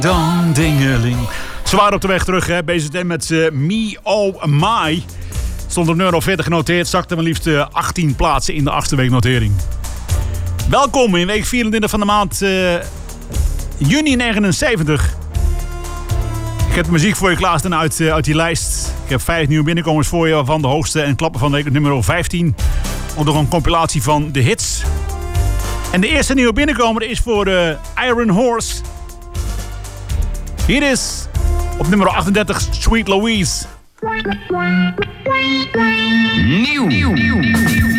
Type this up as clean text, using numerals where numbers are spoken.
Dan dingeling. Ze waren op de weg terug, hè. BZN met Me Oh My. Stond op nummer 40 genoteerd. Zakte maar liefst 18 plaatsen in de 8e week notering. Welkom in week 24 van de maand juni 79. Ik heb de muziek voor je klaarstaan uit die lijst. Ik heb 5 nieuwe binnenkomers voor je, waarvan de hoogste en klappen van de week nummer 15. Ook nog een compilatie van de hits. En de eerste nieuwe binnenkomer is voor Iron Horse. Hier is op nummer 38 Sweet Louise. Nieuw.